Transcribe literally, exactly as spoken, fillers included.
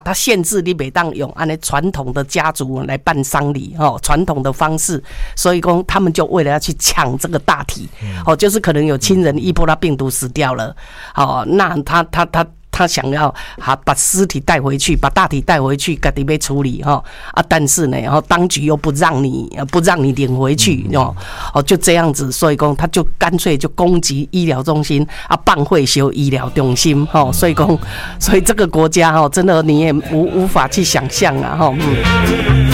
他限制你袂当用按呢传统的家族来办丧礼哦，传统的方式，所以讲他们就为了要去抢这个大体哦，就是可能有亲人伊波拉病毒死掉了，哦，那他他他。他想要哈把尸体带回去，把大体带回去，自己被处理哈啊，但是呢，然后当局又不让你不让你领回去哦哦，就这样子，所以讲他就干脆就攻击医疗中心啊，办会修医疗中心哈，所以讲，所以这个国家哈，真的你也无无法去想象啊哈。嗯